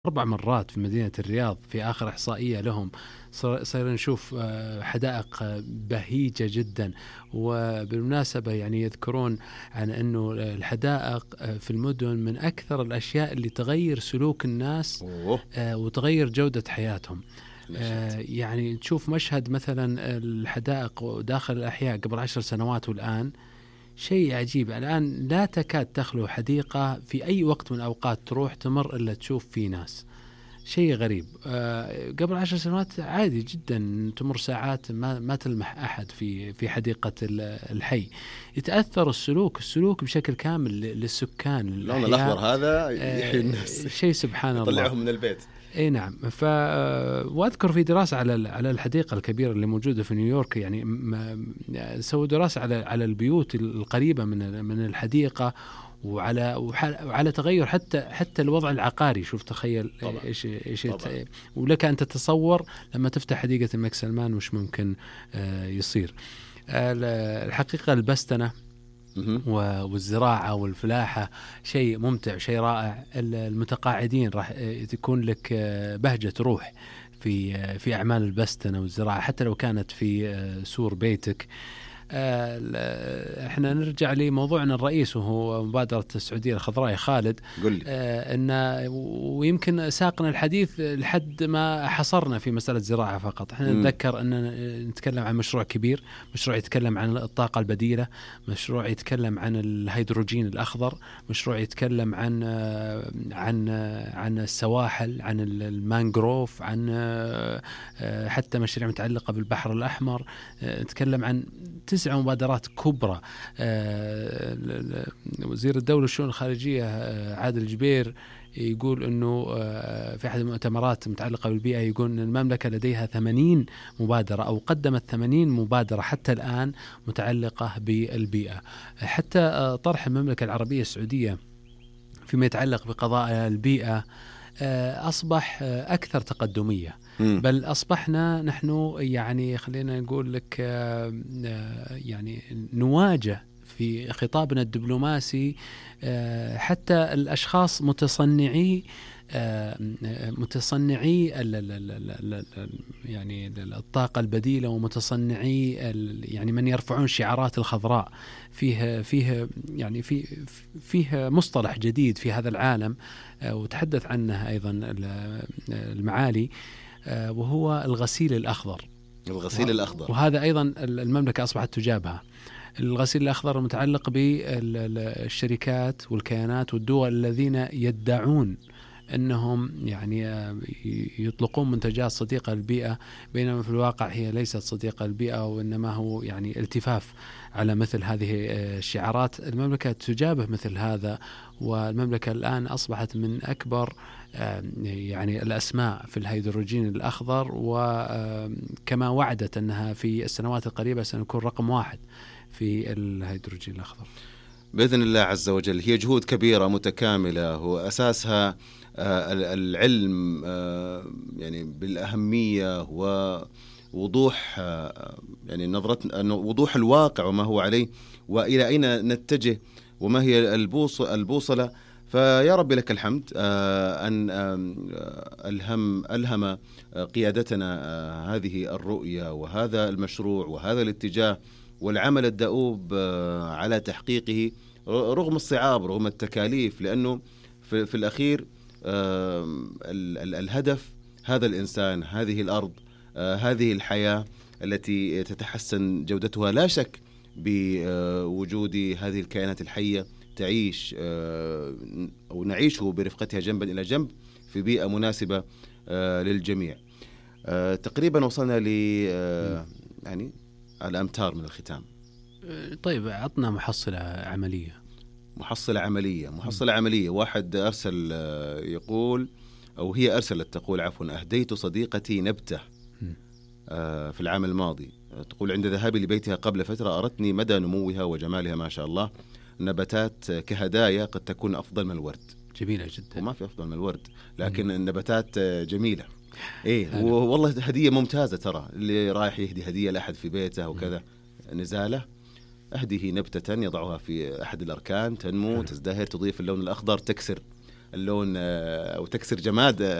4 مرات في مدينة الرياض في آخر إحصائية لهم. صرنا نشوف حدائق بهيجة جدا. وبالمناسبة يعني يذكرون عن أنه الحدائق في المدن من أكثر الأشياء اللي تغير سلوك الناس وتغير جودة حياتهم. يعني تشوف مشهد مثلا الحدائق داخل الأحياء قبل 10 سنوات والآن شيء عجيب. الآن لا تكاد تخلو حديقة في أي وقت من الأوقات تروح تمر إلا تشوف فيه ناس. شيء غريب. قبل 10 سنوات عادي جدا تمر ساعات ما تلمح أحد في حديقة الحي. يتأثر السلوك بشكل كامل للسكان. اللون الأخضر هذا يحيي الناس، شيء سبحان الله، يطلعهم من البيت. اي نعم. واذكر في دراسه على الحديقه الكبيره اللي موجوده في نيويورك، يعني سووا دراسه على البيوت القريبه من الحديقه وعلى تغير حتى الوضع العقاري. شوف تخيل ايش ولك ان تتصور لما تفتح حديقه الملك سلمان وش ممكن يصير. الحقيقه البستنه والزراعة والفلاحة شيء ممتع، شيء رائع. المتقاعدين راح تكون لك بهجة روح في أعمال البستنة والزراعة حتى لو كانت في سور بيتك. احنا نرجع لموضوعنا الرئيس وهو مبادرة السعودية الخضراء. خالد ويمكن ساقنا الحديث لحد ما حصرنا في مسألة زراعة فقط. احنا نتذكر أن نتكلم عن مشروع كبير، مشروع يتكلم عن الطاقة البديلة، مشروع يتكلم عن الهيدروجين الأخضر، مشروع يتكلم عن السواحل، عن المانغروف، عن حتى مشاريع متعلقة بالبحر الأحمر. نتكلم عن 9 مبادرات كبرى. وزير الدولة والشؤون الخارجية عادل جبير يقول أنه في أحد المؤتمرات متعلقة بالبيئة يقول أن المملكة لديها 80 مبادرة أو قدمت 80 مبادرة حتى الآن متعلقة بالبيئة. حتى طرح المملكة العربية السعودية فيما يتعلق بقضايا البيئة أصبح أكثر تقدمية، بل أصبحنا نحن يعني خلينا نقول لك يعني نواجه في خطابنا الدبلوماسي حتى الأشخاص متصنعي يعني الطاقة البديلة ومتصنعي يعني من يرفعون شعارات الخضراء. فيه يعني فيه مصطلح جديد في هذا العالم وتحدث عنه أيضا المعالي، وهو الغسيل الأخضر. وهذا أيضا المملكة أصبحت تجابها. الغسيل الأخضر المتعلق بالشركات والكيانات والدول الذين يدعون أنهم يعني يطلقون منتجات صديقة للبيئة، بينما في الواقع هي ليست صديقة للبيئة وإنما هو يعني التفاف على مثل هذه الشعارات. المملكة تجابه مثل هذا، والمملكة الآن أصبحت من أكبر يعني الأسماء في الهيدروجين الأخضر، وكما وعدت أنها في السنوات القريبة سنكون رقم 1 في الهيدروجين الأخضر بإذن الله عز وجل. هي جهود كبيرة متكاملة وأساسها العلم يعني بالأهمية ووضوح يعني وضوح الواقع وما هو عليه وإلى أين نتجه وما هي البوصلة. فيا رب لك الحمد أن ألهم قيادتنا هذه الرؤية وهذا المشروع وهذا الاتجاه والعمل الدؤوب على تحقيقه رغم الصعاب رغم التكاليف، لأنه في الأخير الهدف هذا الإنسان، هذه الأرض، هذه الحياة التي تتحسن جودتها لا شك بوجود هذه الكائنات الحية تعيش أو نعيشه برفقتها جنبا إلى جنب في بيئة مناسبة للجميع. تقريبا وصلنا ل يعني الأمتار من الختام. طيب عطنا محصلة عملية. واحد أرسل يقول أو هي أرسلت تقول عفوا: أهديت صديقتي نبتة في العام الماضي. تقول: عند ذهابي لبيتها قبل فترة أردتني مدى نموها وجمالها ما شاء الله. النباتات كهدايا قد تكون أفضل من الورد. جميلة جدا. وما في أفضل من الورد، لكن النباتات جميلة. والله هدية ممتازة. ترى اللي رايح يهدي هدية لأحد في بيته وكذا نزالة، أهديه نبتة يضعها في أحد الأركان، تنمو تزدهر، تضيف اللون الأخضر، تكسر اللون أو تكسر جماد